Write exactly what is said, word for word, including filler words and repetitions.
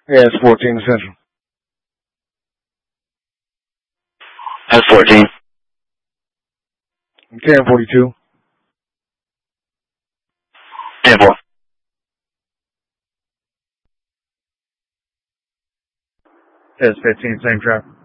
Yeah, it's fourteen Central. That's fourteen. ten forty-two. ten four. It's fifteen, same traffic.